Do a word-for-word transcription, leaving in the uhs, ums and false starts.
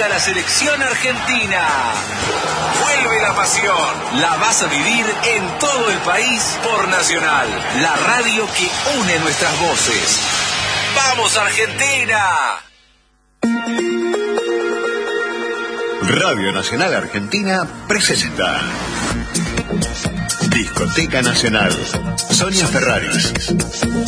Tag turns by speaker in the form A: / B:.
A: a la selección argentina. Vuelve la pasión. La vas a vivir en todo el país por Nacional, la radio que une nuestras voces. ¡Vamos, Argentina!
B: Radio Nacional Argentina presenta Discoteca Nacional. Sonia Ferraris.